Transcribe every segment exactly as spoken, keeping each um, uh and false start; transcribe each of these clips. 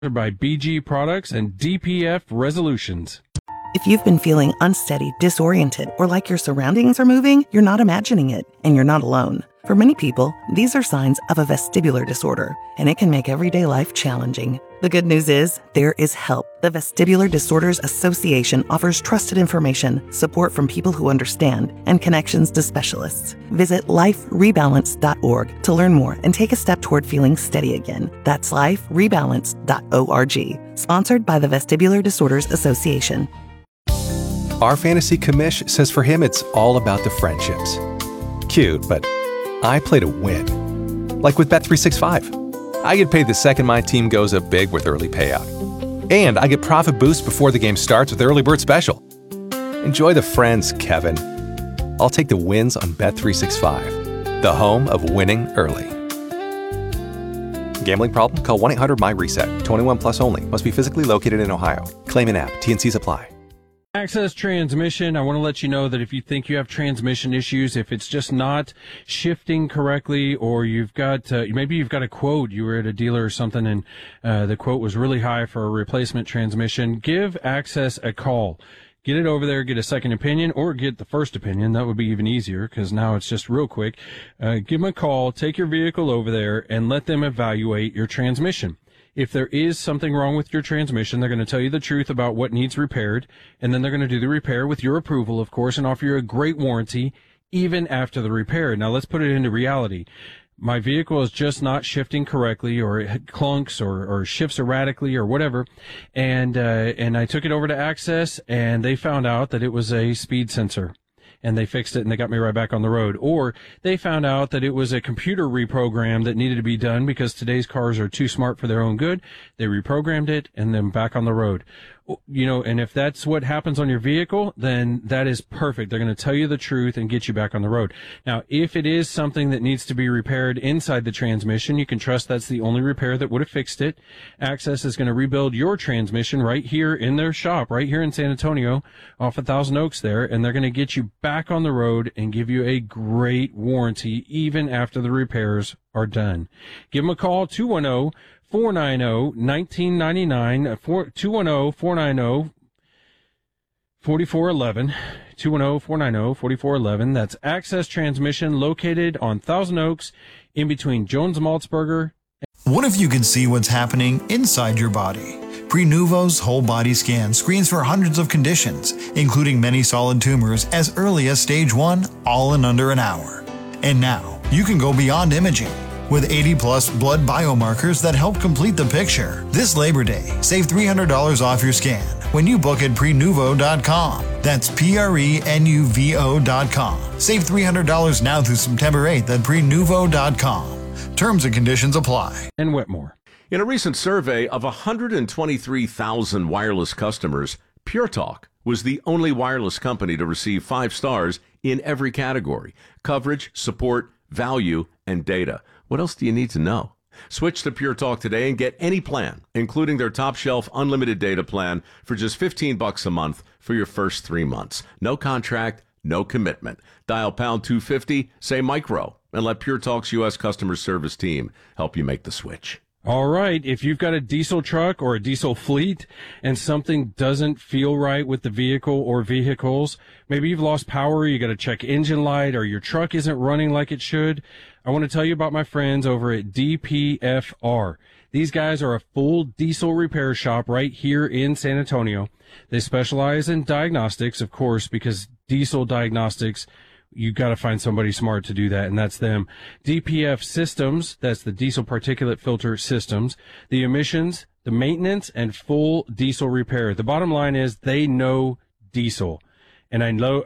By B G Products and D P F Resolutions. If you've been feeling unsteady, disoriented, or like your surroundings are moving, you're not imagining it, and you're not alone. For many people, these are signs of a vestibular disorder, and it can make everyday life challenging. The good news is, there is help. The Vestibular Disorders Association offers trusted information, support from people who understand, and connections to specialists. Visit life rebalance dot org to learn more and take a step toward feeling steady again. That's life rebalance dot org. Sponsored by the Vestibular Disorders Association. Our fantasy commish says for him it's all about the friendships. Cute, but I play to win. Like with Bet three sixty-five. I get paid the second my team goes up big with early payout. And I get profit boost before the game starts with Early Bird Special. Enjoy the friends, Kevin. I'll take the wins on Bet three sixty-five, the home of winning early. Gambling problem? Call one eight hundred M Y reset. twenty-one plus only. Must be physically located in Ohio. Claim in app. T and Cs apply. Access transmission. I want to let you know that if you think you have transmission issues, if it's just not shifting correctly, or you've got, uh, maybe you've got a quote, you were at a dealer or something and uh, the quote was really high for a replacement transmission, give Access a call. Get it over there, get a second opinion, or get the first opinion. That would be even easier because now it's just real quick. Uh, give them a call, take your vehicle over there, and let them evaluate your transmission. If there is something wrong with your transmission, they're going to tell you the truth about what needs repaired, and then they're going to do the repair with your approval, of course, and offer you a great warranty even after the repair. Now, let's put it into reality. My vehicle is just not shifting correctly, or it clunks, or, or shifts erratically, or whatever, and uh, and I took it over to Access, and they found out that it was a speed sensor. And they fixed it and they got me right back on the road. Or they found out that it was a computer reprogram that needed to be done because today's cars are too smart for their own good. They reprogrammed it and then back on the road. You know, and if that's what happens on your vehicle, then that is perfect. They're going to tell you the truth and get you back on the road. Now, if it is something that needs to be repaired inside the transmission, you can trust that's the only repair that would have fixed it. Access is going to rebuild your transmission right here in their shop, right here in San Antonio, off of Thousand Oaks there, and they're going to get you back on the road and give you a great warranty even after the repairs are done. Give them a call, two one zero, four nine zero, one nine nine nine, two one zero, four nine zero, four four one one, two one zero, four nine zero, four four one one. That's Access Transmission, located on Thousand Oaks, in between Jones Maltzberger. What if you could see what's happening inside your body? Prenuvo's whole body scan screens for hundreds of conditions, including many solid tumors as early as stage one, all in under an hour. And now, you can go beyond imaging. With eighty plus blood biomarkers that help complete the picture. This Labor Day, save three hundred dollars off your scan when you book at prenuvo dot com. That's P R E N U V O dot com. Save three hundred dollars now through September eighth at prenuvo dot com. Terms and conditions apply. And Whitmore. In a recent survey of one hundred twenty-three thousand wireless customers, Pure Talk was the only wireless company to receive five stars in every category: coverage, support, value, and data. What else do you need to know? Switch to Pure Talk today and get any plan, including their top shelf unlimited data plan, for just fifteen bucks a month for your first three months. No contract, no commitment. Dial pound two fifty, say micro, and let Pure Talk's U S customer service team help you make the switch. All right. If you've got a diesel truck or a diesel fleet and something doesn't feel right with the vehicle or vehicles, maybe you've lost power, you got to check engine light, or your truck isn't running like it should, I want to tell you about my friends over at D P F R. These guys are a full diesel repair shop right here in San Antonio. They specialize in diagnostics, of course, because diesel diagnostics, you got to find somebody smart to do that, and that's them. D P F Systems, that's the diesel particulate filter systems, the emissions, the maintenance, and full diesel repair. The bottom line is they know diesel. And I know,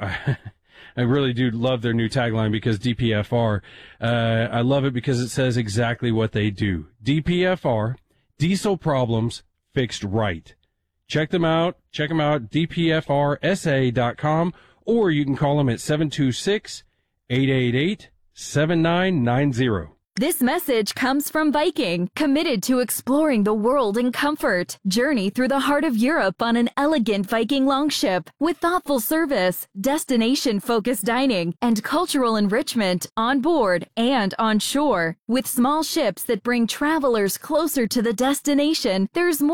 I really do love their new tagline, because D P F R, uh, I love it because it says exactly what they do. D P F R, diesel problems fixed right. Check them out. Check them out, D P F R S A dot com. Or you can call them at seven two six, eight eight eight, seven nine nine zero. This message comes from Viking, committed to exploring the world in comfort. Journey through the heart of Europe on an elegant Viking longship with thoughtful service, destination-focused dining, and cultural enrichment on board and on shore. With small ships that bring travelers closer to the destination, there's more